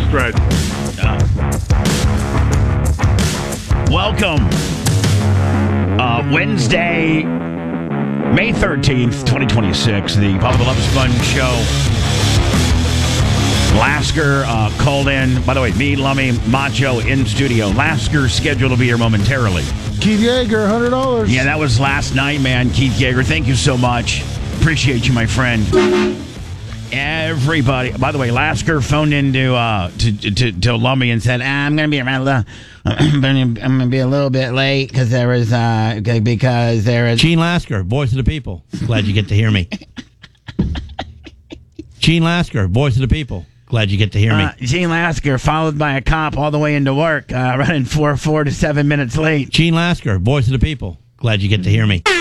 Right. Welcome. Wednesday, May 13th, 2026, the Papa Loves Fun Show. Lasker called in. By the way, me, Lummy, Macho in studio. Lasker's scheduled to be here momentarily. Keith Yeager, $100. Yeah, that was last night, man. Keith Yeager, thank you so much. Appreciate you, my friend. Everybody. By the way, Lasker phoned in to Lummy and said, "I'm going to be around. I'm going to be a little bit late because there is Gene Lasker, voice of the people. Glad you get to hear me. Gene Lasker, voice of the people. Glad you get to hear me. Gene Lasker, followed by a cop all the way into work, running 4 to 7 minutes late. Gene Lasker, voice of the people. Glad you get to hear me.